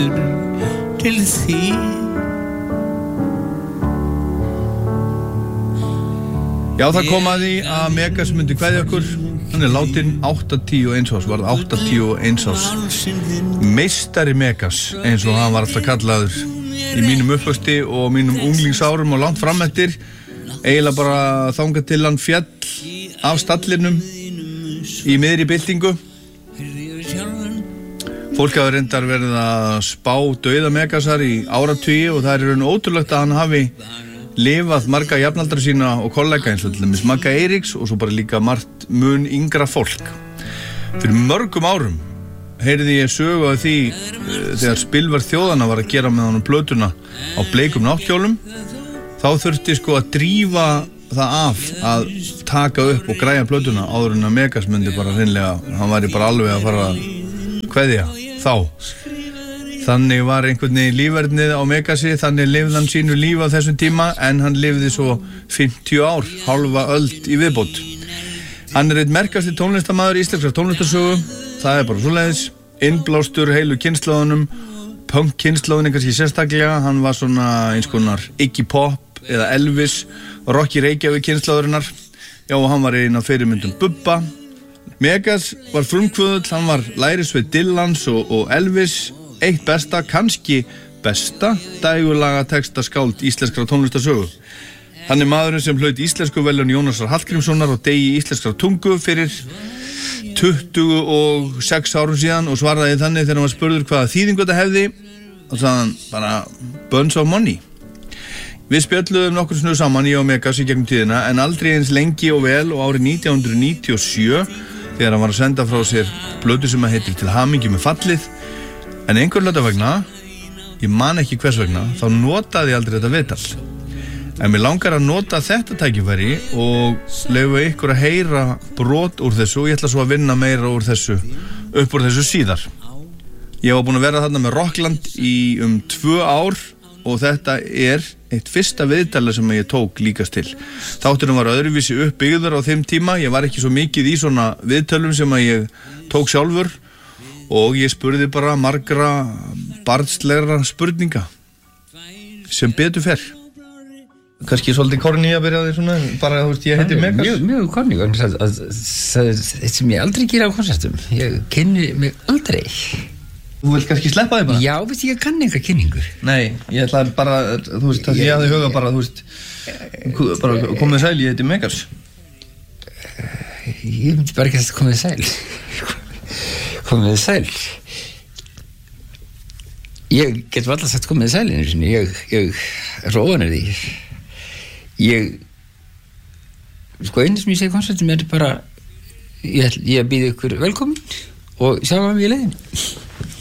aftur til þín. Já, það kom að því að Megas myndi kveðja okkur. Hann látin 81 árs, varð 81 árs. Meistari Megas, eins og hann var alltaf kallaður í mínum uppvöxti og mínum unglingsárum og langt frameftir. Eiginlega bara þangað til hann fjall af stallinum í miðri byltingu. Fólk hafa reyndar verið að spá dauða Megasar í áratugi og það er ótrúlegt að hann hafi lifað marga jafnaldra sína og kollega eins og til dæmis Magga Eiríks og svo bara líka margt mun yngra fólk. Fyrir mörgum árum heyrði ég sögu af því þegar Spilverð þjóðanna var að gera með honum plötuna á bleikum náttkjólum, þá þurfti sko að drífa það af að taka upp og græja plötuna áður en að Megas myndi bara hreinlega, hann væri bara alveg að fara að kveðja þá. Þannig var einhvern veginn lífverðnið á Megasi, þannig lifði hann sínu líf á þessum tíma en hann lifði svo 50 ár, hálfa öld í viðbót. Hann er einn merkasti tónlistarmaður íslenskrar tónlistarsögu, það er bara svoleiðis, innblástur heilu kynslóðunum, punk kynslóðunni kannski sérstaklega, hann var svona eins konar Iggy Pop eða Elvis, Rocky Reykjavík kynslóðurinnar, já og hann var einn af fyrirmyndum Bubba. Megas var frumkvöðull, hann var lærisveinn Dylans og Elvis, eitt besta, kannski besta dægurlaga textaskáld íslenskrar tónlistarsögu. Hann er maðurinn sem hlaut íslensku verðlaun Jónasar Hallgrímssonar og degi íslenskrar tungu fyrir 26 árum síðan og svaraði þannig þegar hann var spurður hvaða þýðingu þetta hefði og sagði hann bara bunch of money. Við spjölluðum nokkur snuð saman ég og Megas í gegnum tíðina en aldrei eins lengi og vel og árið 1997 þegar hann var að senda frá sér plötu sem að heitir Til hamingju með fallið. En einhver hluta vegna, ég man ekki hvers vegna, þá notaði ég aldrei þetta viðtal. En mér langar að nota þetta tækifæri og leyfa ykkur að heyra brot úr þessu og ég ætla svo að vinna meira úr þessu, upp úr þessu síðar. Ég var búin að vera þarna með Rockland í 2 ár og þetta er eitt fyrsta viðtala sem ég tók líkast til. Þátturinn var öðruvísi uppbyggður á þeim tíma, ég var ekki svo mikið í svona viðtölum sem að ég tók sjálfur. Og ég spurði bara margra barnslegra spurninga sem betur fer. Kannski svolítið korni að byrja á því svona, bara þú veist, ég heiti Megas. Mjög korni, það sem ég aldrei gera á konsertum. Ég kynni mig aldrei. Þú vilt kannski sleppa því bara? Já, veist, ég kann enga kynningu. Nei, ég ætla bara, þú veist, það sem ég hafði huga bara, þú veist, bara komið sæl, ég heiti Megas. Ég myndi bara ekki að komið sæl. Komið sæl. Ég get alltaf sagt komið sæl einu sinni. Ég er svo óvanur því. Sko einu sem ég segi konsertum er bara ég býð ykkur velkomin og sjá hvað við í leiðinni.